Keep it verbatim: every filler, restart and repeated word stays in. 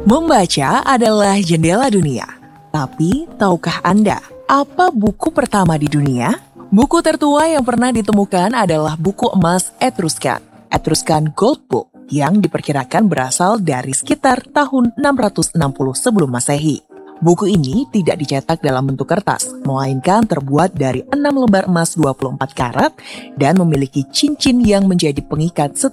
Membaca adalah jendela dunia. Tapi, tahukah Anda apa buku pertama di dunia? Buku tertua yang pernah ditemukan adalah buku emas Etruscan, Etruscan Gold Book, yang diperkirakan berasal dari sekitar tahun enam ratus enam puluh sebelum Masehi. Buku ini tidak dicetak dalam bentuk kertas, melainkan terbuat dari enam lembar emas dua puluh empat karat dan memiliki cincin yang menjadi pengikat setiap